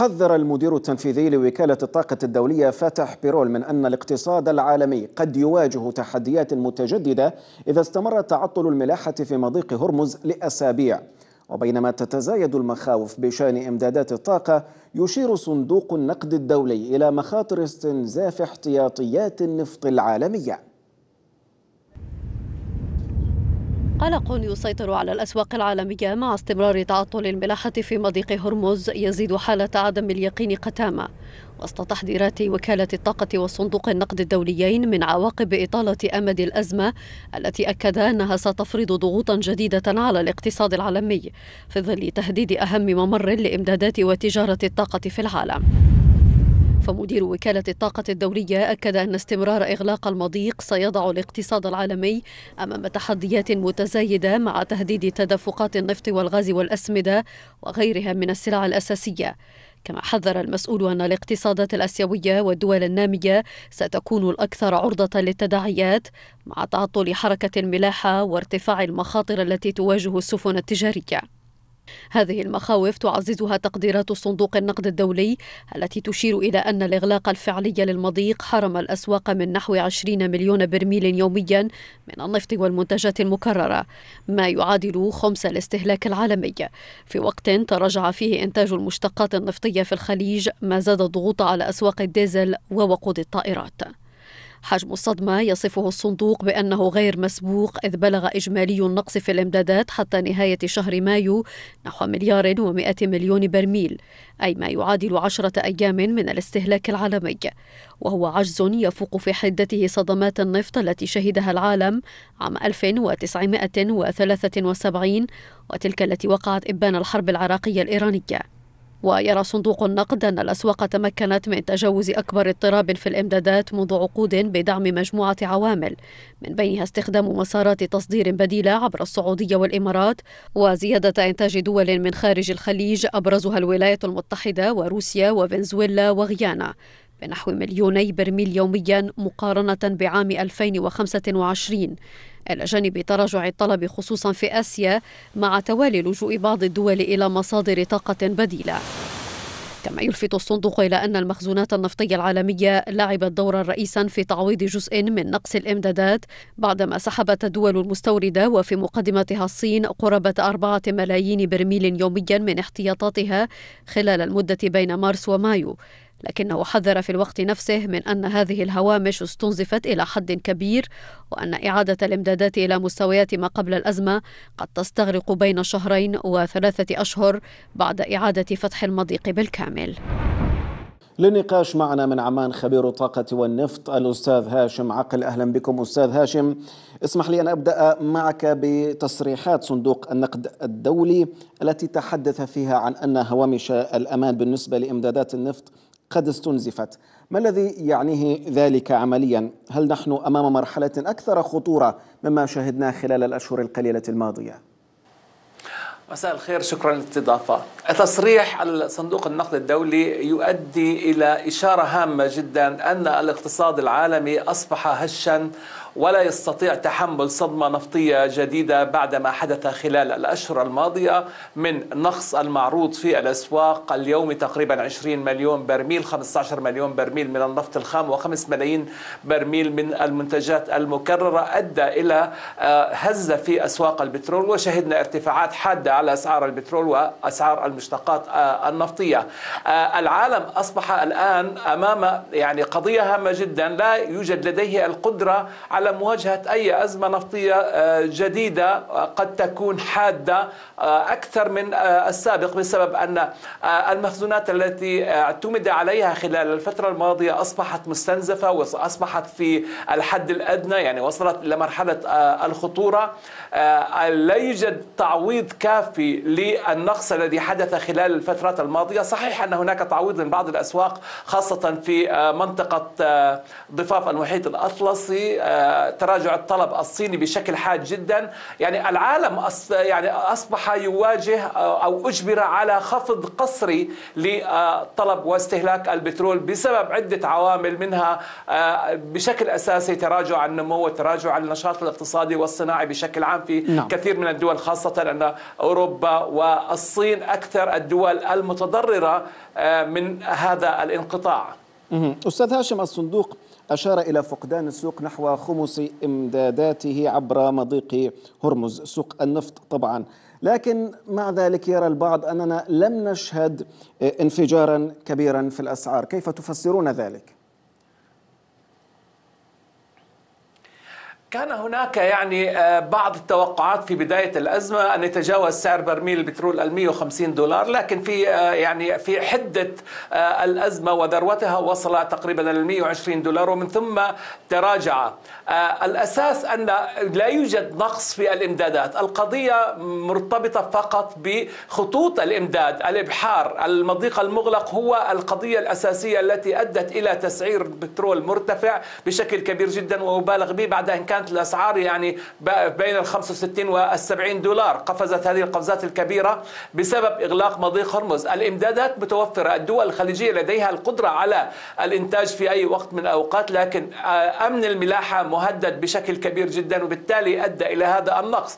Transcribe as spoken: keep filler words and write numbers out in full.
حذر المدير التنفيذي لوكالة الطاقة الدولية فاتح بيرول من أن الاقتصاد العالمي قد يواجه تحديات متجددة إذا استمر تعطل الملاحة في مضيق هرمز لأسابيع. وبينما تتزايد المخاوف بشأن إمدادات الطاقة، يشير صندوق النقد الدولي إلى مخاطر استنزاف احتياطيات النفط العالمية. قلق يسيطر على الأسواق العالمية مع استمرار تعطل الملاحة في مضيق هرمز يزيد حالة عدم اليقين قتامة، وسط تحذيرات وكالة الطاقة وصندوق النقد الدوليين من عواقب إطالة أمد الأزمة التي أكد أنها ستفرض ضغوطا جديدة على الاقتصاد العالمي في ظل تهديد أهم ممر لإمدادات وتجارة الطاقة في العالم. فمدير وكالة الطاقة الدولية أكد أن استمرار إغلاق المضيق سيضع الاقتصاد العالمي أمام تحديات متزايدة مع تهديد تدفقات النفط والغاز والأسمدة وغيرها من السلع الأساسية. كما حذر المسؤول أن الاقتصادات الآسيوية والدول النامية ستكون الأكثر عرضة للتداعيات مع تعطل حركة الملاحة وارتفاع المخاطر التي تواجه السفن التجارية. هذه المخاوف تعززها تقديرات صندوق النقد الدولي التي تشير إلى أن الإغلاق الفعلي للمضيق حرم الأسواق من نحو عشرين مليون برميل يوميا من النفط والمنتجات المكررة، ما يعادل خمس الاستهلاك العالمي، في وقت تراجع فيه إنتاج المشتقات النفطية في الخليج، ما زاد الضغوط على أسواق الديزل ووقود الطائرات. حجم الصدمة يصفه الصندوق بأنه غير مسبوق، إذ بلغ إجمالي النقص في الإمدادات حتى نهاية شهر مايو نحو مليار ومئة مليون برميل، أي ما يعادل عشرة أيام من الاستهلاك العالمي، وهو عجز يفوق في حدته صدمات النفط التي شهدها العالم عام ألف وتسعمئة وثلاثة وسبعين وتلك التي وقعت إبان الحرب العراقية الإيرانية. ويرى صندوق النقد أن الأسواق تمكنت من تجاوز أكبر اضطراب في الإمدادات منذ عقود بدعم مجموعة عوامل، من بينها استخدام مسارات تصدير بديلة عبر السعودية والإمارات، وزيادة إنتاج دول من خارج الخليج أبرزها الولايات المتحدة وروسيا وفنزويلا وغيانا بنحو مليوني برميل يوميا مقارنة بعام ألفين وخمسة وعشرين، إلى جانب تراجع الطلب خصوصا في آسيا مع توالي لجوء بعض الدول إلى مصادر طاقة بديلة. كما يلفت الصندوق إلى أن المخزونات النفطية العالمية لعبت دورا رئيسا في تعويض جزء من نقص الإمدادات بعدما سحبت الدول المستوردة وفي مقدمتها الصين قرابة أربعة ملايين برميل يوميا من احتياطاتها خلال المدة بين مارس ومايو، لكنه حذر في الوقت نفسه من أن هذه الهوامش استنزفت إلى حد كبير، وأن إعادة الإمدادات إلى مستويات ما قبل الأزمة قد تستغرق بين شهرين وثلاثة أشهر بعد إعادة فتح المضيق بالكامل. للنقاش معنا من عمان خبير الطاقة والنفط الأستاذ هاشم عقل. أهلا بكم أستاذ هاشم. اسمح لي أن أبدأ معك بتصريحات صندوق النقد الدولي التي تحدث فيها عن أن هوامش الأمان بالنسبة لإمدادات النفط قد استنزفت. ما الذي يعنيه ذلك عمليا؟ هل نحن أمام مرحلة أكثر خطورة مما شهدناه خلال الأشهر القليلة الماضية؟ مساء الخير، شكرا للاستضافة. تصريح صندوق النقد الدولي يؤدي إلى إشارة هامة جدا أن الاقتصاد العالمي أصبح هشا ولا يستطيع تحمل صدمة نفطية جديدة بعد ما حدث خلال الأشهر الماضية من نقص المعروض في الأسواق. اليوم تقريبا عشرين مليون برميل، خمسة عشر مليون برميل من النفط الخام وخمس ملايين برميل من المنتجات المكررة، أدى إلى هزة في أسواق البترول، وشهدنا ارتفاعات حادة على أسعار البترول وأسعار المشتقات النفطية. العالم أصبح الآن أمام يعني قضية هامة جدا، لا يوجد لديه القدرة على على مواجهة أي أزمة نفطية جديدة قد تكون حادة أكثر من السابق، بسبب أن المخزونات التي اعتمد عليها خلال الفترة الماضية أصبحت مستنزفة وأصبحت في الحد الأدنى، يعني وصلت إلى مرحلة الخطورة. لا يوجد تعويض كافي للنقص الذي حدث خلال الفترات الماضية. صحيح أن هناك تعويض من بعض الأسواق خاصة في منطقة ضفاف المحيط الأطلسي تراجع الطلب الصيني بشكل حاد جدا. يعني العالم يعني أصبح يواجه أو أجبر على خفض قسري لطلب واستهلاك البترول بسبب عدة عوامل، منها بشكل أساسي تراجع النمو وتراجع النشاط الاقتصادي والصناعي بشكل عام في نعم. كثير من الدول، خاصة أن أوروبا والصين أكثر الدول المتضررة من هذا الانقطاع. أستاذ هاشم، الصندوق أشار إلى فقدان السوق نحو خمس إمداداته عبر مضيق هرمز، سوق النفط طبعا، لكن مع ذلك يرى البعض أننا لم نشهد انفجارا كبيرا في الأسعار، كيف تفسرون ذلك؟ كان هناك يعني بعض التوقعات في بداية الأزمة أن يتجاوز سعر برميل البترول ال مئة وخمسين دولار، لكن في يعني في حدة الأزمة وذروتها وصل تقريبا ل مئة وعشرين دولار ومن ثم تراجع. الأساس أن لا يوجد نقص في الإمدادات، القضية مرتبطة فقط بخطوط الإمداد، الإبحار، المضيق المغلق هو القضية الأساسية التي أدت إلى تسعير البترول مرتفع بشكل كبير جدا ومبالغ به، بعد أن كان الأسعار يعني بين ال خمسة وستين والسبعين دولار. قفزت هذه القفزات الكبيرة بسبب إغلاق مضيق هرمز. الإمدادات متوفرة، الدول الخليجية لديها القدرة على الإنتاج في أي وقت من الأوقات، لكن أمن الملاحة مهدد بشكل كبير جدا وبالتالي أدى إلى هذا النقص.